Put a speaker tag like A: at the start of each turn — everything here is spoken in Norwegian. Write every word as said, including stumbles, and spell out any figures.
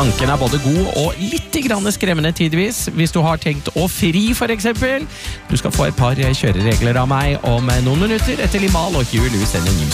A: Tanken er både god og litt grann skremmende tidvis, hvis du har tenkt å fri for eksempel. Du skal få et par kjøreregler av meg om noen minutter etter Limal og Huey Lewis and the News.